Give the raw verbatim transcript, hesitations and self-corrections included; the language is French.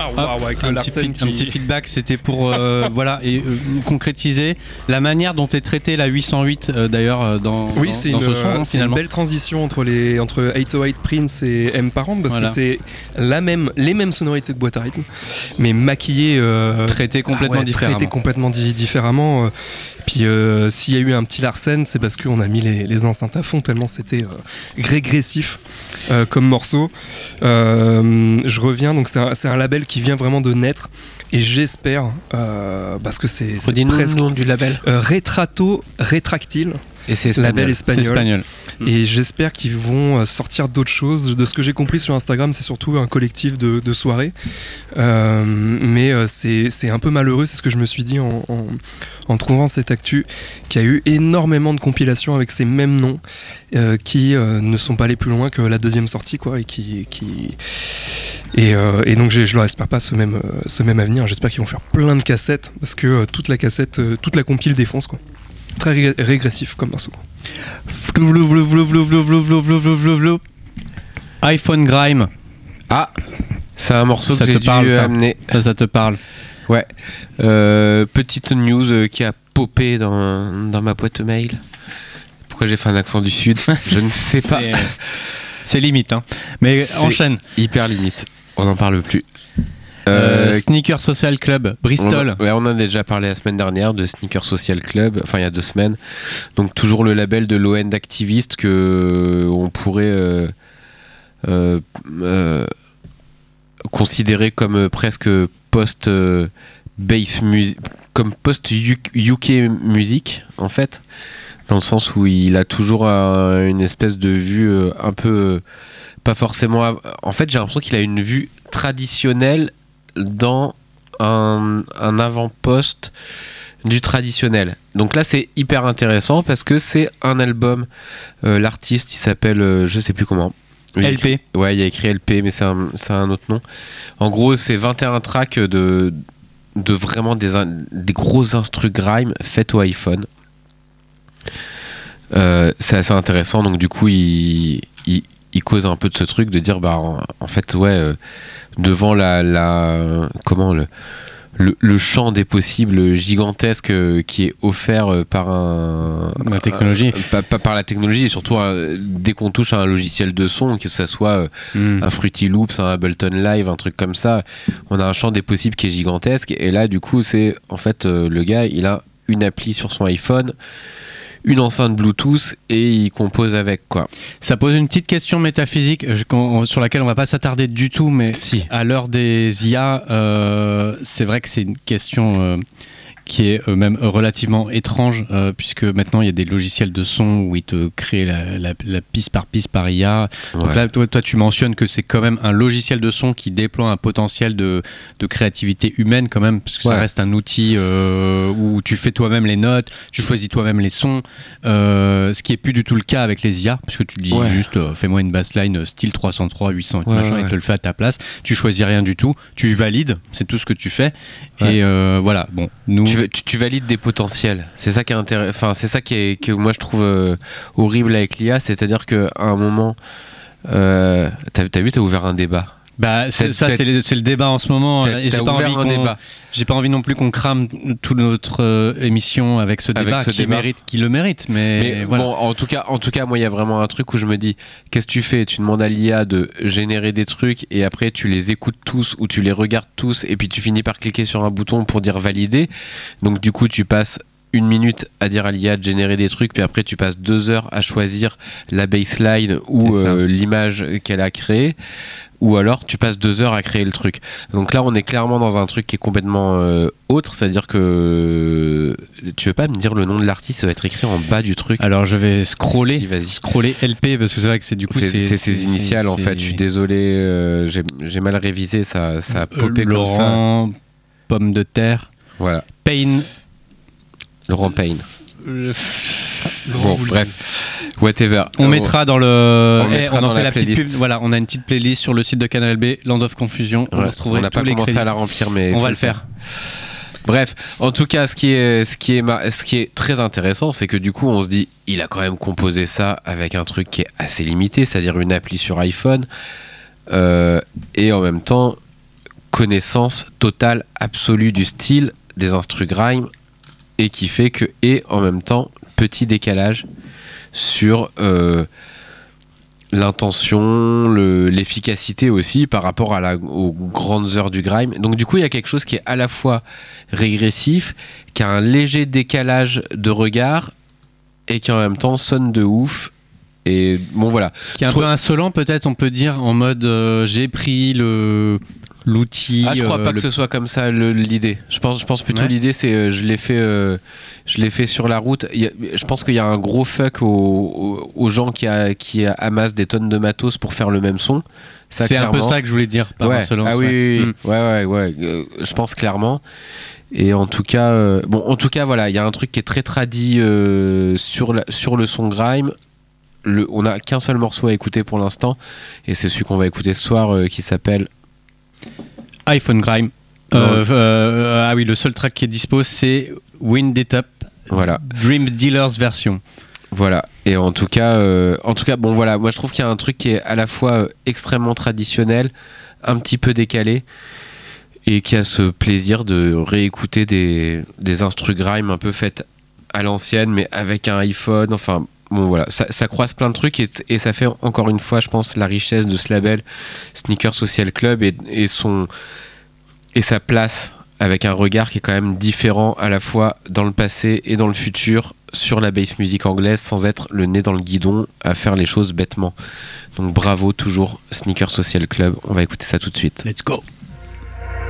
Ah, wow, avec le un, Larsen petit, qui... un petit feedback, c'était pour euh, voilà, et, euh, concrétiser la manière dont est traité la huit cent huit euh, d'ailleurs euh, dans, oui, dans, c'est dans une, ce son. Hein, c'est une belle transition entre, les, entre huit cent huit Prince et M Parent parce voilà. que c'est la même, les mêmes sonorités de boîte à rythme, mais maquillées. Euh, traitées complètement ah ouais, différemment. Traitées complètement di- différemment. Euh, Puis euh, s'il y a eu un petit Larsen, c'est parce qu'on a mis les, les enceintes à fond tellement c'était euh, régressif euh, comme morceau. Euh, je reviens, donc c'est un, c'est un label qui vient vraiment de naître et j'espère, euh, parce que c'est, c'est presque... le nom du label euh, Retrato Rétractile. Et c'est espagnol. Label espagnol. C'est espagnol. Et j'espère qu'ils vont sortir d'autres choses. De ce que j'ai compris sur Instagram, c'est surtout un collectif de, de soirées. Euh, mais c'est, c'est un peu malheureux, c'est ce que je me suis dit en, en, en trouvant cette actu, qu'il y a eu énormément de compilations avec ces mêmes noms euh, qui euh, ne sont pas allés plus loin que la deuxième sortie, quoi, et qui, qui... Et, euh, et donc je leur espère pas ce même, ce même avenir. J'espère qu'ils vont faire plein de cassettes parce que euh, toute la cassette, euh, toute la compile défonce, quoi. Très ré- régressif comme morceau. iPhone Grime. Ah, c'est un morceau ça que j'ai dû parle, ça. amener. Ça, ça te parle. Ouais. Euh, petite news euh, qui a popé dans, dans ma boîte mail. Pourquoi j'ai fait un accent du sud je ne sais pas. C'est, c'est limite, hein. Mais c'est enchaîne. Hyper limite. On n'en parle plus. Euh, euh, Sneaker Social Club, Bristol. On, ouais, on en a déjà parlé la semaine dernière de Sneaker Social Club, enfin il y a deux semaines. Donc toujours le label de l'O N d'activistes que on pourrait euh, euh, euh, considérer comme presque post euh, bass music, comme post U K music en fait, dans le sens où il a toujours euh, une espèce de vue euh, un peu euh, pas forcément. Av- en fait, j'ai l'impression qu'il a une vue traditionnelle dans un, un avant-poste du traditionnel. Donc là c'est hyper intéressant parce que c'est un album, euh, l'artiste il s'appelle euh, je sais plus comment, il L P écrit, ouais il y a écrit L P mais c'est un, c'est un autre nom. En gros c'est vingt et un tracks de, de vraiment des, des gros instrus grime faits au iPhone. Euh, c'est assez intéressant, donc du coup il, il, il cause un peu de ce truc de dire bah en, en fait ouais euh, devant la, la comment le, le, le champ des possibles gigantesque euh, qui est offert par un, la technologie un, pas, pas par la technologie et surtout un, dès qu'on touche à un logiciel de son, que ce soit euh, mm. un Fruity Loops, un Ableton Live, un truc comme ça, on a un champ des possibles qui est gigantesque et là du coup c'est en fait euh, le gars il a une appli sur son iPhone, une enceinte Bluetooth et il compose avec quoi. Ça pose une petite question métaphysique je, sur laquelle on va pas s'attarder du tout, mais si. À l'heure des I A, euh, c'est vrai que c'est une question euh, qui est euh, même relativement étrange euh, puisque maintenant il y a des logiciels de son où ils te créent la, la, la piste par piste par I A. Donc ouais. Là, toi, toi, tu mentionnes que c'est quand même un logiciel de son qui déploie un potentiel de, de créativité humaine quand même, parce que ouais. Ça reste un outil euh, où tu fais toi-même les notes, tu choisis toi-même les sons, euh, ce qui est plus du tout le cas avec les I A, parce que tu dis ouais. juste euh, fais-moi une bassline style trois cent trois, huit cents, ouais, machin, ouais. Il te le fait à ta place. Tu choisis rien du tout, tu valides, c'est tout ce que tu fais. Ouais. Et euh, voilà, bon, nous. Tu, tu, tu valides des potentiels. C'est ça qui est intéressant. Enfin, c'est ça qui est, que moi je trouve euh, horrible avec l'I A, c'est-à-dire qu'à un moment, euh, t'as, t'as vu, t'as ouvert un débat. Bah, c'est, ça, c'est le, c'est le débat en ce moment. T'as, et j'ai t'as pas ouvert envie un qu'on, débat. J'ai pas envie non plus qu'on crame toute notre euh, émission avec ce débat, avec ce qui, débat. Mérite, qui le mérite. Mais, mais voilà. Bon, en tout cas, en tout cas, moi, il y a vraiment un truc où je me dis, qu'est-ce que tu fais ? Tu demandes à l'I A de générer des trucs et après tu les écoutes tous ou tu les regardes tous et puis tu finis par cliquer sur un bouton pour dire valider. Donc du coup, tu passes une minute à dire à l'I A de générer des trucs, puis après tu passes deux heures à choisir la baseline ou euh, l'image qu'elle a créée, ou alors tu passes deux heures à créer le truc. Donc là on est clairement dans un truc qui est complètement euh, autre, c'est-à-dire que tu veux pas me dire le nom de l'artiste, ça va être écrit en bas du truc. Alors je vais scroller, si, vas-y. scroller L P parce que c'est vrai que c'est du coup c'est, c'est, c'est ses initiales c'est, en fait, je suis désolé, euh, j'ai, j'ai mal révisé, ça, ça a popé Laurent, comme ça. Pomme de terre. Voilà. Payne. Laurent Payne. Le... Bon, bref, whatever. On euh, mettra dans le. On, mettra on en dans fait la, la playlist. petite pub. Voilà, on a une petite playlist sur le site de Canal B, Land of Confusion. Ouais, on n'a pas commencé crédits. à la remplir, mais on va le faire. faire. Bref, en tout cas, ce qui est, ce qui est, ce qui est très intéressant, c'est que du coup, on se dit, il a quand même composé ça avec un truc qui est assez limité, c'est-à-dire une appli sur iPhone, euh, et en même temps, connaissance totale, absolue du style, des instrus grime, et qui fait que, et en même temps, petit décalage sur euh, l'intention, le, l'efficacité aussi par rapport à la, aux grandes heures du grime. Donc du coup, il y a quelque chose qui est à la fois régressif, qui a un léger décalage de regard et qui en même temps sonne de ouf. Et bon voilà. Qui est un Toi... peu insolent peut-être, on peut dire, en mode euh, j'ai pris le... l'outil. Ah, je crois euh, pas le... que ce soit comme ça le, l'idée. Je pense, je pense plutôt ouais. l'idée c'est euh, je l'ai fait, euh, je l'ai fait sur la route. Il y a, je pense qu'il y a un gros fuck aux, aux, aux gens qui, a, qui amassent des tonnes de matos pour faire le même son. Ça, c'est clairement. un peu ça que je voulais dire par ouais. insolence. Ah oui, ouais. oui, oui. Mm. ouais, ouais, ouais. Euh, je pense clairement. Et en tout cas, euh, bon, en tout cas, voilà, il y a un truc qui est très tradit euh, sur la, sur le son grime. Le, on n'a qu'un seul morceau à écouter pour l'instant, et c'est celui qu'on va écouter ce soir, euh, qui s'appelle iPhone Grime. Euh, euh, ah oui, le seul track qui est dispo, c'est Wind It Up. Voilà. Dream Dealers version. Voilà. Et en tout cas, euh, en tout cas, bon voilà, moi je trouve qu'il y a un truc qui est à la fois euh, extrêmement traditionnel, un petit peu décalé, et qui a ce plaisir de réécouter des, des instrus grime un peu faites à l'ancienne, mais avec un iPhone. Enfin, bon voilà, ça, ça croise plein de trucs et, et ça fait encore une fois, je pense, la richesse de ce label Sneaker Social Club et, et son et sa place avec un regard qui est quand même différent à la fois dans le passé et dans le futur sur la bass music anglaise, sans être le nez dans le guidon à faire les choses bêtement. Donc bravo toujours Sneaker Social Club. On va écouter ça tout de suite. Let's go.